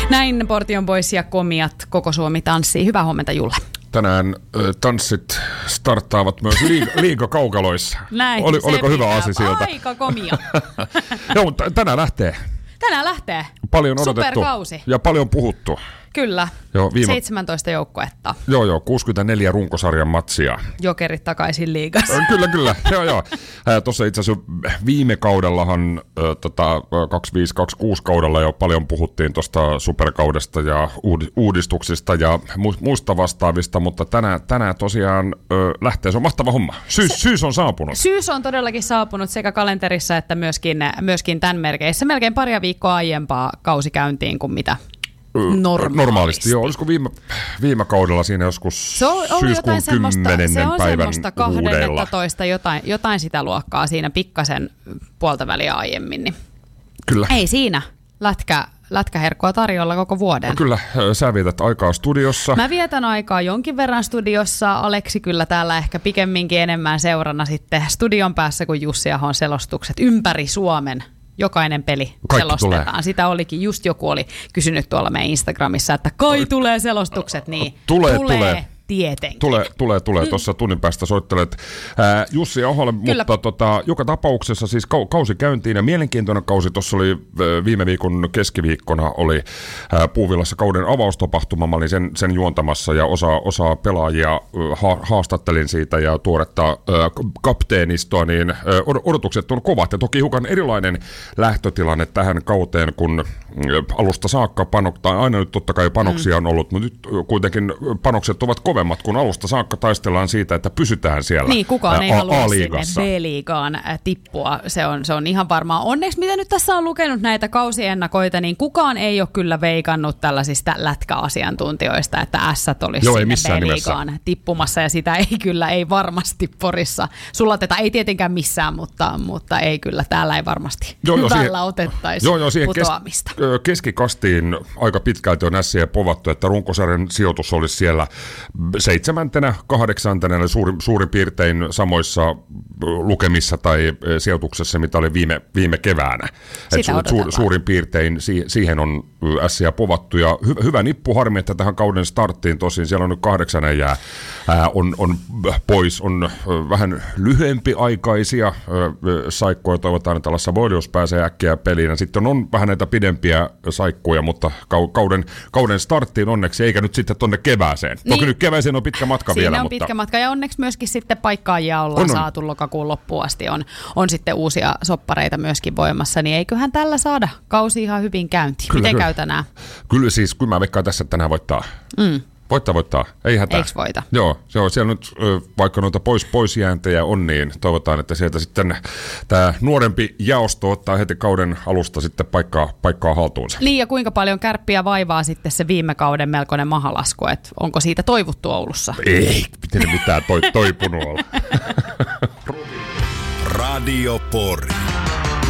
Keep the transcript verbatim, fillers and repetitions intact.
Näin Portion Boys ja Komiat, koko Suomi tanssii. Hyvää huomenta, Julle. Tänään ö, tanssit starttaavat myös liiga, liigakaukaloissa. Näin, Oli, oliko hyvä asia sieltä? Aika komia. Joo, mutta tänään lähtee. Tänään lähtee. Paljon odotettu. Superkausi. Ja paljon puhuttu. Kyllä. Joo, viime... seitsemäntoista joukkuetta. Joo, joo, kuusikymmentäneljä runkosarjan matsia. Jokerit takaisin liigassa. Kyllä, kyllä. joo, joo. Tuossa itse asiassa viime kaudellahan, äh, tota, kaksikymmentäviisi kaksikymmentäkuusi kaudella jo paljon puhuttiin tuosta superkaudesta ja uudistuksista ja muista vastaavista, mutta tänään, tänään tosiaan äh, lähtee. Se on mahtava homma. Syys, Se, syys on saapunut. Syys on todellakin saapunut sekä kalenterissa että myöskin, myöskin tämän merkeissä. Melkein paria viikkoa aiempaa kausi käyntiin kuin mitä normaalisti. Normaalisti, joo. Olisiko viime, viime kaudella siinä joskus syyskuun kymmenennen päivän huudeilla? kahdennentoista jotain, jotain sitä luokkaa siinä pikkasen puolta väliä aiemmin. Niin. Kyllä. Ei siinä. Lätkä, lätkäherkkoa tarjolla koko vuoden. No kyllä, sä vietät aikaa studiossa. Mä vietän aikaa jonkin verran studiossa. Aleksi kyllä täällä ehkä pikemminkin enemmän seurana sitten studion päässä kuin Jussi Ahon selostukset ympäri Suomen. Jokainen peli Kaikki selostetaan. Tulee. Sitä olikin, just joku oli kysynyt tuolla meidän Instagramissa, että kai tulee selostukset, niin tulee, tulee, tulee. tietenkin. Tulee, tulee, tulee. Mm. Tuossa tunnin päästä soittelet ää, Jussi Aholle, Kyllä. mutta tota, joka tapauksessa siis kau- kausi käyntiin ja mielenkiintoinen kausi. Tuossa oli ää, viime viikon keskiviikkona oli ää, Puuvilassa kauden avaustapahtuma. Mä olin sen, sen juontamassa ja osa, osa pelaajia ää, ha- haastattelin siitä ja tuoretta ää, kapteenistoa, niin ää, odotukset on kovat ja toki hiukan erilainen lähtötilanne tähän kauteen, kun ää, alusta saakka panoktaa. Aina nyt totta kai panoksia mm. on ollut, mutta nyt kuitenkin panokset ovat kovemmat, kun alusta saakka taistellaan siitä, että pysytään siellä. Niin, kukaan ää, ei halua A-liigassa. sinne B-liigaan tippua. Se on, se on ihan varmaa. Onneksi, mitä nyt tässä on lukenut näitä kausiennakoita, niin kukaan ei ole kyllä veikannut tällaisista lätkäasiantuntijoista, että ässät olisi Joo, sinne B-liigaan nimessä tippumassa, ja sitä ei kyllä, ei varmasti Porissa sulateta. Ei tietenkään missään, mutta, mutta ei kyllä. Täällä ei varmasti joo, joo, hyvällä otettaisi joo, joo, putoamista. Kes, keskikastiin aika pitkälti on ässiä povattu, että runkosarjan sijoitus olisi siellä seitsemäntenä, kahdeksantena, eli suurin, suurin piirtein samoissa lukemissa tai sijoituksessa, mitä oli viime, viime keväänä. Et su, suurin piirtein si, siihen on ässiä povattu. Ja hy, hyvä nippu, harmi, että tähän kauden starttiin tosin siellä on nyt kahdeksanen jää ää, on, on pois. On vähän lyhyempiaikaisia saikkoja. Toivotaan, että Lassa Boilius pääsee äkkiä peliin. Ja sitten on, on vähän näitä pidempiä saikkuja, mutta kauden, kauden starttiin onneksi, eikä nyt sitten tuonne kevääseen. Niin. Toki nyt kevääseen on pitkä matka Siinä vielä. on mutta pitkä matka ja onneksi myöskin sitten paikkaajia ollaan on, on. saatu lokakuun loppuun asti. On, on sitten uusia soppareita myöskin voimassa, niin eiköhän tällä saada kausi ihan hyvin käyntiin. Kyllä, Miten kyllä. käy tänään? Kyllä siis, kyllä mä veikkaan tässä, että tänään voittaa. Mm. Voittaa, voittaa. Ei hätää. Eiks voita? Joo, se on siellä nyt, vaikka noita pois, poisjääntejä on, niin toivotaan, että sieltä sitten tämä nuorempi jaosto ottaa heti kauden alusta sitten paikkaa, paikkaa haltuunsa. Niin, ja kuinka paljon Kärppiä vaivaa sitten se viime kauden melkoinen mahalasku, että onko siitä toivuttu Oulussa? Ei, miten mitään toi, toipunut olla. Radio Pori.